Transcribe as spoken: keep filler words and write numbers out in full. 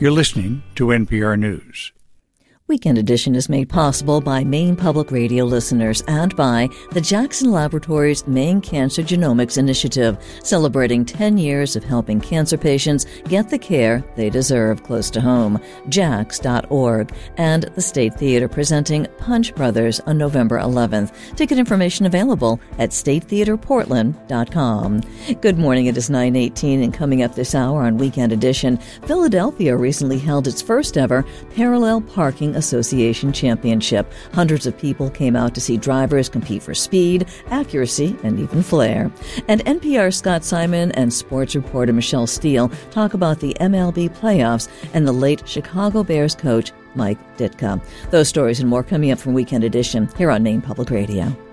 You're listening to N P R News. Weekend Edition is made possible by Maine Public Radio listeners and by the Jackson Laboratories Maine Cancer Genomics Initiative, celebrating ten years of helping cancer patients get the care they deserve close to home. jax dot org. And the State Theater presenting Punch Brothers on November eleventh. Ticket information available at state theater portland dot com. Good morning. It is nine eighteen, and coming up this hour on Weekend Edition, Philadelphia recently held its first ever Parallel Parking Association Championship. Hundreds of people came out to see drivers compete for speed, accuracy, and even flair. And N P R's Scott Simon and sports reporter Michelle Steele talk about the M L B playoffs and the late Chicago Bears coach Mike Ditka. Those stories and more coming up from Weekend Edition here on Maine Public Radio.